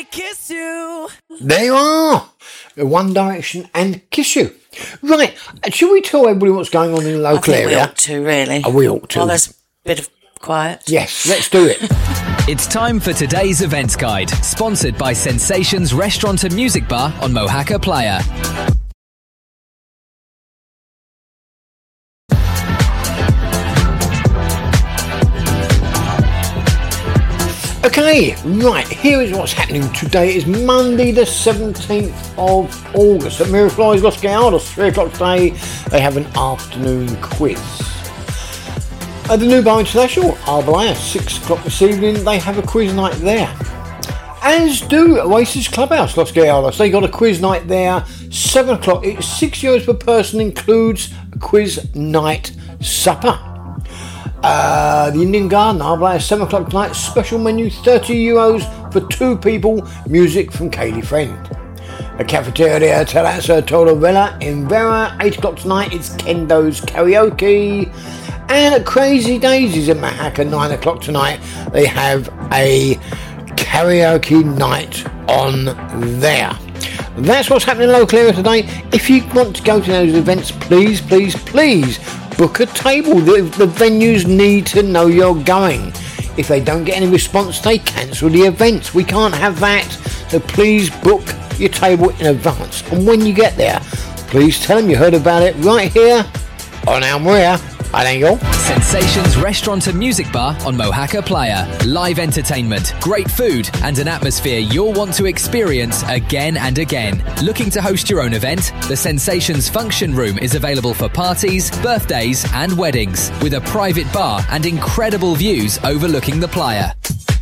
Kiss You. There you are. One Direction and Kiss You. Right, should we tell everybody what's going on in the local area? We ought to, really. Oh, we ought to. Well, there's a bit of quiet. Yes, let's do it. It's time for today's events guide, sponsored by Sensations Restaurant and Music Bar on Mohaca Playa. Okay, right, here is what's happening today. It's Monday the 17th of August at Miraflores Los Gallardos, 3 o'clock today. They have an afternoon quiz. At the New Bar International, Arbalaya, 6 o'clock this evening, they have a quiz night there. As do Oasis Clubhouse, Los Gallardos. They got a quiz night there, 7 o'clock. It's €6 per person, includes a quiz night supper. The Indian Garden, Arbalaya, 7 o'clock tonight, special menu, €30 for 2 people, music from Kaylee Friend. A Cafeteria Terrazza Tortovella in Vera, 8 o'clock tonight, it's Kendo's Karaoke. And at Crazy Daisies in Mohaca, 9 o'clock tonight, they have a karaoke night on there. That's what's happening in the local area today. If you want to go to those events, please book a table. The venues need to know you're going. If they don't get any response, they cancel the events. We can't have that. So please book your table in advance. And when you get there, please tell them you heard about it right here on Almeria. I think you'll. Sensations Restaurant and Music Bar on Mohaca Playa. Live entertainment, great food, and an atmosphere you'll want to experience again and again. Looking to host your own event? The Sensations Function Room is available for parties, birthdays, and weddings, with a private bar and incredible views overlooking the playa.